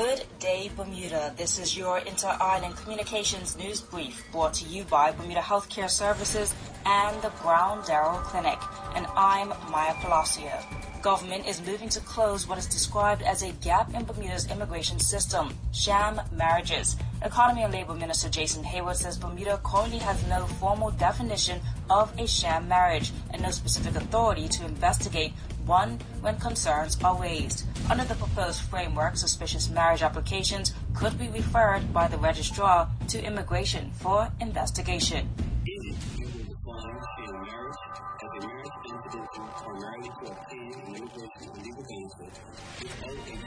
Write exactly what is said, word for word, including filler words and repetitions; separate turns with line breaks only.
Good day, Bermuda. This is your Inter-Island Communications News Brief brought to you by Bermuda Healthcare Services and the Brown Darrell Clinic. And I'm Maya Palacio. Government is moving to close what is described as a gap in Bermuda's immigration system, sham marriages. Economy and Labor Minister Jason Hayward says Bermuda currently has no formal definition of a sham marriage and no specific authority to investigate one when concerns are raised. Under the proposed framework, suspicious marriage applications could be referred by the registrar to immigration for investigation.